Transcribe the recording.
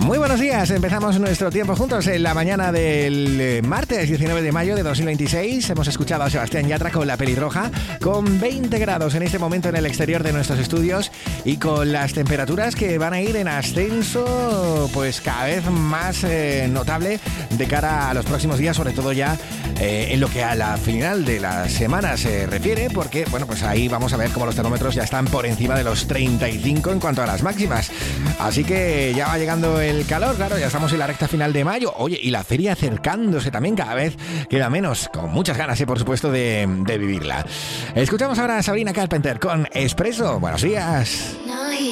Muy buenos días, empezamos nuestro tiempo juntos en la mañana del martes 19 de mayo de 2026. Hemos escuchado a Sebastián Yatra con La Pelirroja, con 20 grados en este momento en el exterior de nuestros estudios y con las temperaturas que van a ir en ascenso pues cada vez más notable de cara a los próximos días, sobre todo ya en lo que a la final de la semana se refiere, porque bueno, pues ahí vamos a ver cómo los termómetros ya están por encima de los 35 en cuanto a las máximas. Así que ya va llegando el calor, claro, ya estamos en la recta final de mayo. Oye, y la feria acercándose también, cada vez queda menos, con muchas ganas, por supuesto, de vivirla. Escuchamos ahora a Sabrina Carpenter con Espresso. Buenos días.